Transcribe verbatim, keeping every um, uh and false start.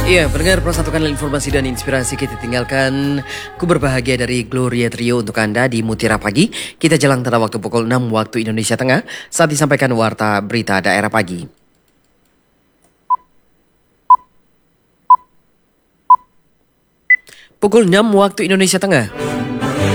Iya, pendengar persatukan informasi dan inspirasi kita tinggalkan. Ku berbahagia dari Gloria Trio untuk Anda di Mutiara Pagi. Kita jelang pada waktu pukul enam waktu Indonesia Tengah saat disampaikan Warta Berita Daerah Pagi. Pukul enam waktu Indonesia Tengah.